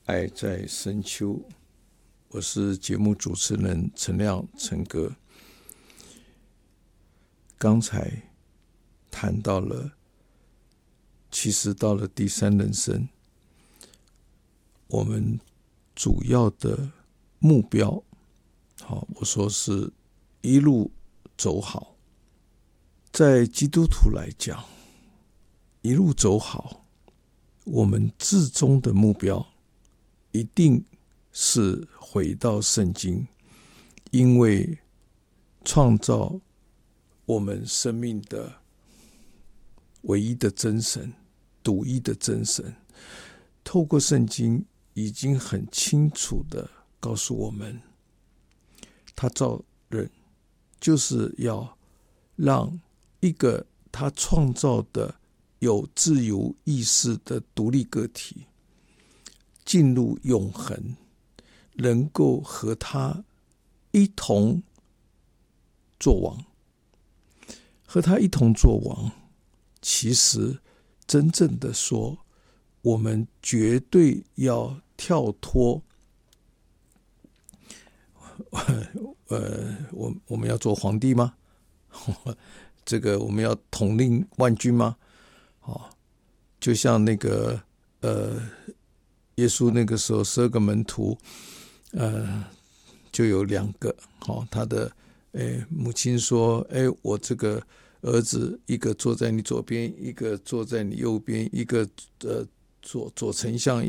爱在深秋，我是节目主持人陈亮陈哥。刚才谈到了，其实到了第三人生，我们主要的目标，我说是一路走好。在基督徒来讲，一路走好，我们至终的目标一定是回到圣经，因为创造我们生命的唯一的真神，独一的真神，透过圣经已经很清楚的告诉我们，他造人就是要让一个他创造的有自由意识的独立个体进入永恒，能够和他一同作王。和他一同作王，其实真正的说，我们绝对要跳脱我们要做皇帝吗？这个我们要统领万军吗？就像那个耶稣那个时候12个门徒，就有2个，他的母亲说，我这个儿子一个坐在你左边，一个坐在你右边，一个左丞相，